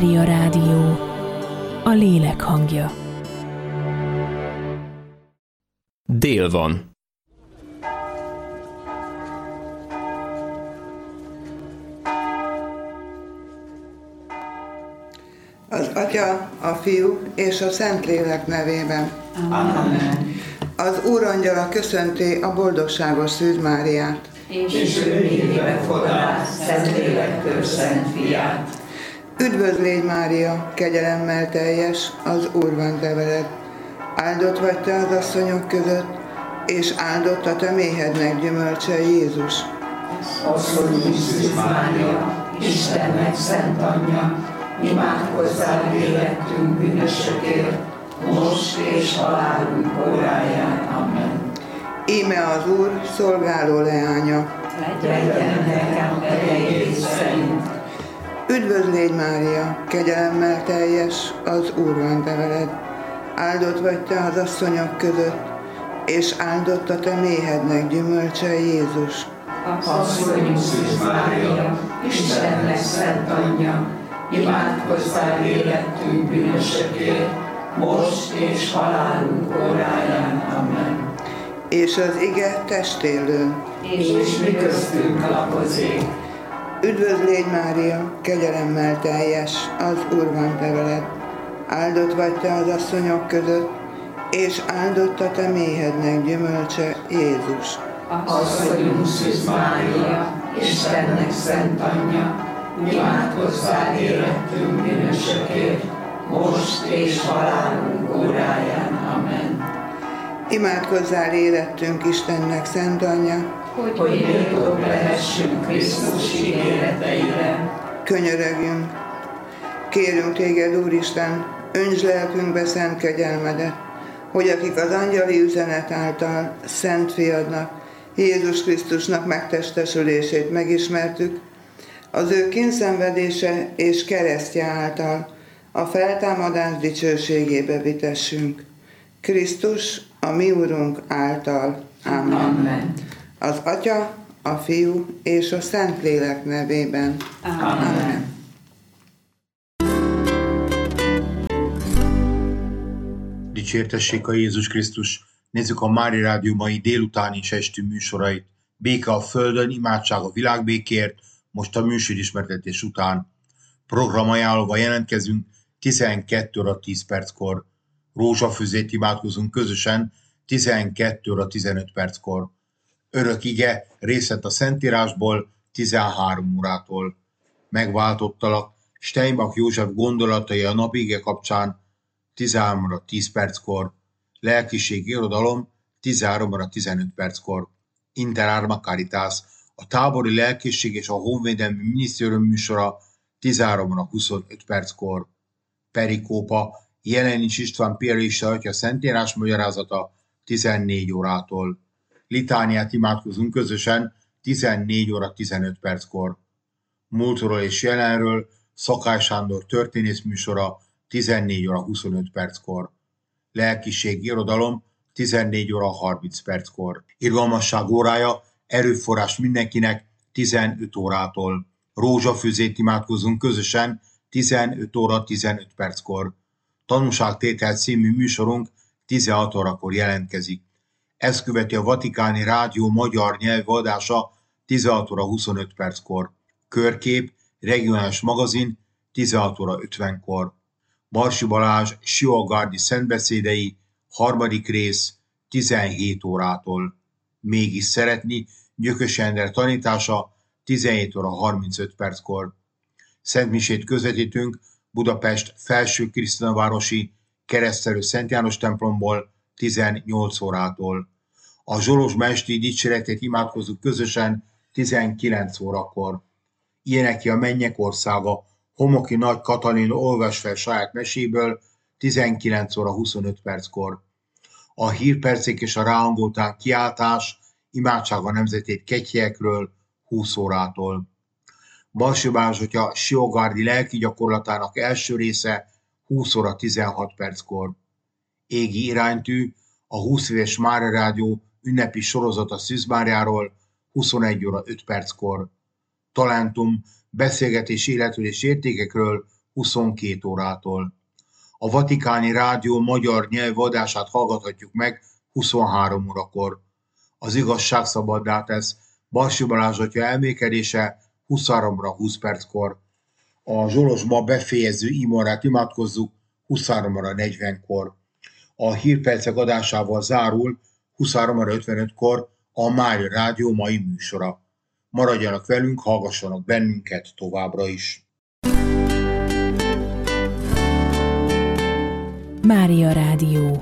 Mária Rádió, a lélek hangja. Dél van. Az Atya, a Fiú és a Szentlélek nevében. Amen. Az Úrangyala köszönti a boldogságos Szűz Máriát. És ő névbe fogadás Szentlélektől Szent Fiát. Üdvözl légy, Mária, kegyelemmel teljes, az Úr van te veled. Áldott vagy te az asszonyok között, és áldott a te méhednek gyümölcse, Jézus. Asszonyunk Szűz Mária, Istennek szent anyja, imádkozzál vérettünk bűnösökért, most és halálunk óráján. Amen. Íme az Úr szolgáló leánya. Legyen nekem erejét szerint. Üdvözl légy, Mária, kegyelemmel teljes, az Úr van te veled. Áldott vagy te az asszonyok között, és áldott a te méhednek gyümölcse, Jézus. Asszonyunk Szűz Mária, Istennek szent anyja, imádkozzál érettünk bűnösökért, most és halálunk óráján. Amen. És az ige testélő. És mi köztünk lakozik. Üdvözl légy, Mária, kegyelemmel teljes, az Úr van te veled. Áldott vagy te az asszonyok között, és áldott a te méhednek gyümölcse, Jézus. Asszonyunk Szűz Mária, Istennek szent anyja, imádkozzál érettünk bűnösökért, most és halálunk óráján. Amen. Imádkozzál érettünk Istennek szent anyja, hogy méltók lehessünk Krisztus ígéreteire. Könyörögjünk. Kérünk téged, Úristen, öntsd lelkünkbe szent kegyelmedet, hogy akik az angyali üzenet által szent fiadnak, Jézus Krisztusnak megtestesülését megismertük, az ő kínszenvedése és keresztje által a feltámadás dicsőségébe vitessünk. Krisztus, a mi Úrunk által. Amen. Amen. Az Atya, a Fiú és a Szentlélek nevében. Amen. Dicsértessék a Jézus Krisztus! Nézzük a Mária Rádió mai délutáni és esti műsorait. Béke a földön, imádság a világbékért, most a műsorismertetés után. Programajánlóval jelentkezünk 12 óra 10 perckor. Rózsafüzét imádkozunk közösen 12 óra 15 perckor. Örök ige részlet a Szentírásból 13 órától. Megváltottalak Steinbach József gondolatai a napige kapcsán 13 óra 10 perckor. Lelkiség irodalom 13 óra 15 perckor. Inter Arma Caritas, a tábori lelkészség és a honvédelmi minisztérium műsora 13 óra 25 perckor. Perikópa, Jelenics István piarista atya Szentírás magyarázata 14 órától. Litániát imádkozunk közösen 14 óra 15 perckor. Múltról és jelenről Szakály Sándor történész műsora 14 óra 25 perckor. Lelkiség irodalom 14 óra 30 perckor. Irgalmasság órája, erőforrás mindenkinek 15 órától. Rózsafüzét imádkozunk közösen 15 óra 15 perckor. Tanúságtétel című műsorunk 16 órakor jelentkezik. Ezt követi a Vatikáni Rádió magyar nyelvű adása 16 óra 25 perckor. Körkép, regionális magazin 16 óra 50-kor. Barsi Balázs Siógárdi szentbeszédei, 3. rész 17 órától. Mégis szeretni, Gyökös Endre tanítása 17 óra 35 perckor. Szentmisét közvetítünk Budapest Felső Krisztinavárosi Keresztelő Szent János templomból 18 órától. A Zsolozsmesti dicséretet imádkozunk közösen 19 órakor. Ilyeneki a Mennyek országa, Homoki Nagy Katalin olvas fel saját meséből 19 óra 25 perckor. A hírpercek és a ráhangoltán kiáltás, imádság a nemzetét Kettyekről 20 órától. Barsi Balázs atya Siógárdi lelki gyakorlatának első része 20 óra 16 perckor. Égi iránytű, a 20 éves Mária Rádió ünnepi sorozata Szűz Máriáról 21 óra 5 perckor. Talentum, beszélgetés életről és értékekről 22 órától. A Vatikáni Rádió magyar nyelvadását hallgathatjuk meg 23 órakor. Az igazság szabaddá tesz Balsi Balázs atya elmékedése 23-ra 20 perckor. A Zsolozsma befejező imorát imádkozzuk 23-ra 40-kor. A hírpercek adásával zárul 23-ra 55-kor a Mária Rádió mai műsora. Maradjanak velünk, hallgassanak bennünket továbbra is. Mária Rádió.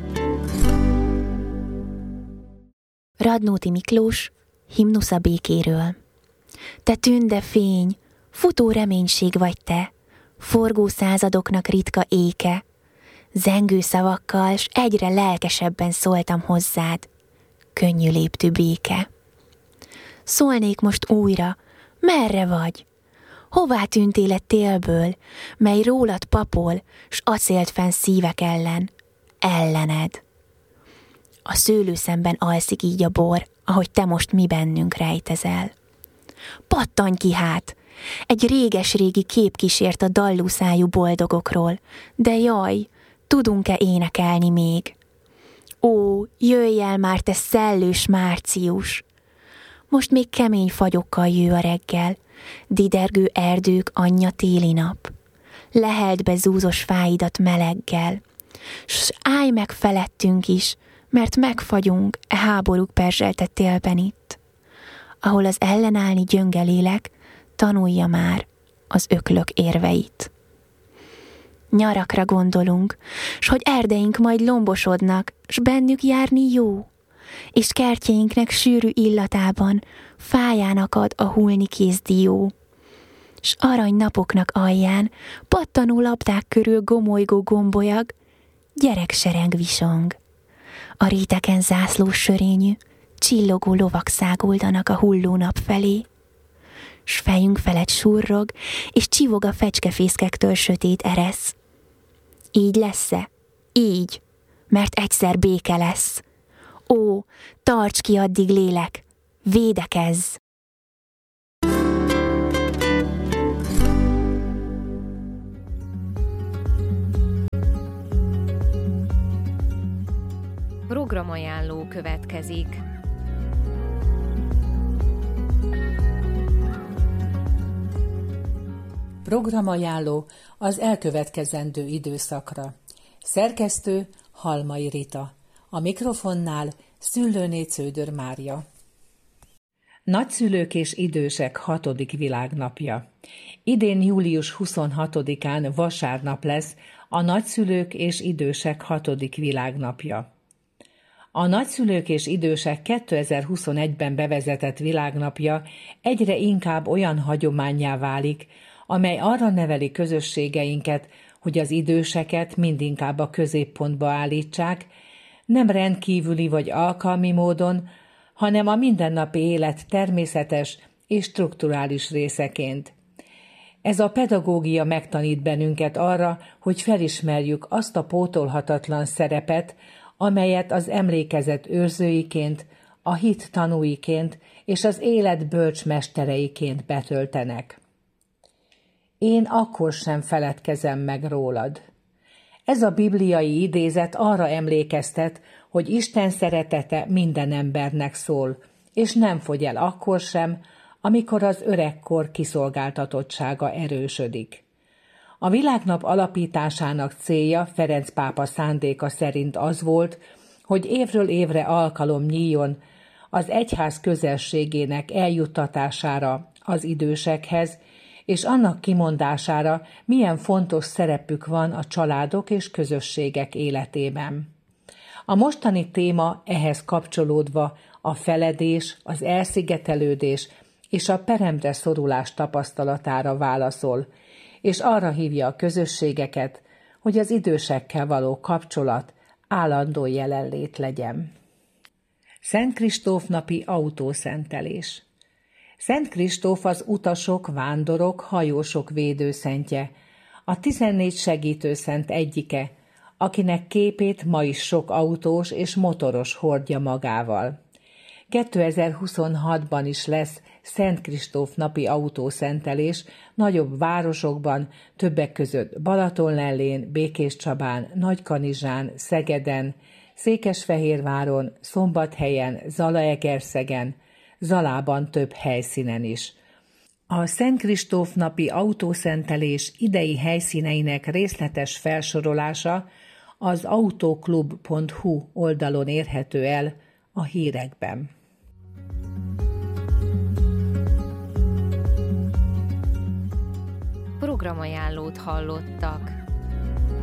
Radnóti Miklós, himnusz a békéről. Te tünde fény, futó reménység vagy te, forgó századoknak ritka éke. Zengő szavakkal, s egyre lelkesebben szóltam hozzád, könnyű léptű béke. Szólnék most újra, merre vagy? Hová tűntél egy télből, mely rólad papol, s acélt fenn szívek ellen, ellened? A szőlőszemben alszik így a bor, ahogy te most mi bennünk rejtezel. Pattanj ki hát! Egy réges-régi kép kísért a dallú szájú boldogokról, de jaj, tudunk-e énekelni még? Ó, jöjj el már, te szellős március! Most még kemény fagyokkal jő a reggel, didergő erdők anyja téli nap. Leheld be zúzos fáidat meleggel, s állj meg felettünk is, mert megfagyunk e háborúk perzselte télben itt. Ahol az ellenállni gyönge lélek tanulja már az öklök érveit. Nyarakra gondolunk, s hogy erdeink majd lombosodnak, s bennük járni jó, és kertjeinknek sűrű illatában fáján akad a hulni kézdió, s arany napoknak alján pattanó labdák körül gomolygó gombolyag, gyereksereng visong. A ríteken zászlós sörényű, csillogó lovak száguldanak a hulló nap felé, s fejünk felett surrog, és csivog a fecskefészkektől sötét eresz. Így lesz-e? Így, mert egyszer béke lesz. Ó, tarts ki addig lélek, védekezz! Programajánló következik. Programajánló az elkövetkezendő időszakra. Szerkesztő Halmai Rita. A mikrofonnál Szüllőné Cződör Mária. Nagyszülők és idősek 6. világnapja. Idén július 26-án vasárnap lesz a nagyszülők és idősek 6. világnapja. A nagyszülők és idősek 2021-ben bevezetett világnapja egyre inkább olyan hagyománnyá válik, amely arra neveli közösségeinket, hogy az időseket mindinkább a középpontba állítsák, nem rendkívüli vagy alkalmi módon, hanem a mindennapi élet természetes és strukturális részeként. Ez a pedagógia megtanít bennünket arra, hogy felismerjük azt a pótolhatatlan szerepet, amelyet az emlékezet őrzőiként, a hit tanúiként és az élet bölcsmestereiként betöltenek. Én akkor sem feledkezem meg rólad. Ez a bibliai idézet arra emlékeztet, hogy Isten szeretete minden embernek szól, és nem fogy el akkor sem, amikor az öregkor kiszolgáltatottsága erősödik. A világnap alapításának célja Ferenc pápa szándéka szerint az volt, hogy évről évre alkalom nyíljon az egyház közelségének eljuttatására az idősekhez, és annak kimondására, milyen fontos szerepük van a családok és közösségek életében. A mostani téma ehhez kapcsolódva a feledés, az elszigetelődés és a peremre szorulás tapasztalatára válaszol, és arra hívja a közösségeket, hogy az idősekkel való kapcsolat állandó jelenlét legyen. Szent Kristóf napi autószentelés. Szent Kristóf az utasok, vándorok, hajósok védőszentje, a 14 segítőszent egyike, akinek képét ma is sok autós és motoros hordja magával. 2026-ban is lesz Szent Kristóf napi autószentelés nagyobb városokban, többek között Balatonlellén, Békéscsabán, Nagykanizsán, Szegeden, Székesfehérváron, Szombathelyen, Zalaegerszegen, Zalában több helyszínen is. A Szent Kristóf napi autószentelés idei helyszíneinek részletes felsorolása az autoklub.hu oldalon érhető el a hírekben. Programajánlót hallottak.